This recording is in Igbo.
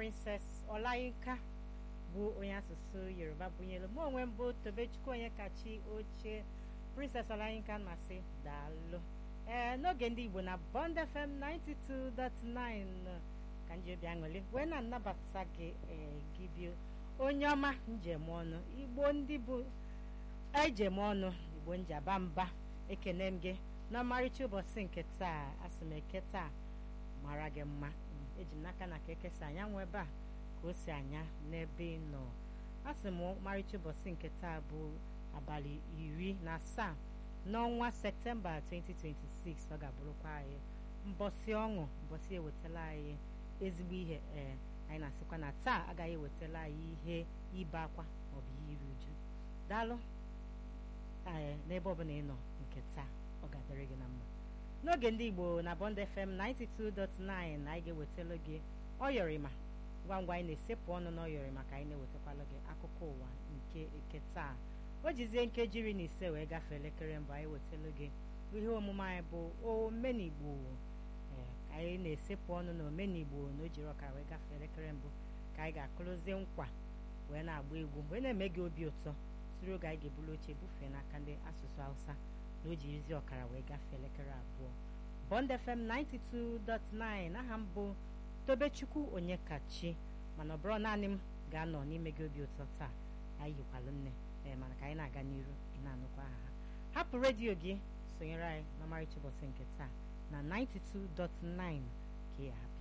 Princess Olayinka bụ onye asụsụ Yoruba bunyelu mụ onwe mbụ Tobechukwu onye kachi oche Princess Olayinka na-asị daalụ. N'oge ndị Igbo na Bond FM 92.9 ka njebi aṅụli wee na-anabata gị gị bi onye ọma njem ọnụ Igbo ndị bụ ejem ọnụ Igbo njaba mba ekene m gị na ọmarịcha ụbọchị nke taa asị m eke taa mara gị mma eji m n'aka na ka ekesa anyanwụ ebe a ka o si anya n'ebe ị nọ asị m ọmarịcha ụbọchị nke taa bụ abalị 17 n'ọnwa Septemba 2026 ọ ga-abụrụkwa anyị mbọsị ọṅụ mbọsị ewetala anyị ezigbo ihe anyị na-asịkwa na taa agaghị ewetala anyị ihe ibe akwa maọbụ ihe iru uju daalụ n'ebe ọbụla ị nọ nke taa ọ ga-adịrị gị na mma n'oge ndị Igbo na Bond FM 92.9 anyị ga-ewetala gị ọyọrịma ngwa ngwa anyị na-esepụ ọnụ n'ọyọrịma ka anyị na-ewetakwala gị akụkọ ụwa nke eke taa o jizie nkeji 15 wee gafee elekere mbụ anyị wetala gị ihe omume anyị bụ omenigbo ka anyị na-esepụ ọnụ na omenigbo na o jiri ọka wee gafee elekere mbụ ka anyị ga-akụrụzie nkwa wee na-agba egwu wee na-eme gị obi ụtọ tụrụ oge anyị ga-ebulu oche bufee n'aka ndị asụsụ Hausa na o jirizi ọkara wee gafee elekere abụọ Bond FM 92.9 aha m bụ Tobechukwu onye kachi mana ọ bụrụ naanị m ga-anọ n'ime gị obi ụtọ taa anyị yikwalụ nne mana ka anyị na-aga n'iru ị na-anụkwa aha ha hapụ redio gị sonyere anyị n'ọmarịcha ụbọchị nke taa na 92.9 ka ị hapụ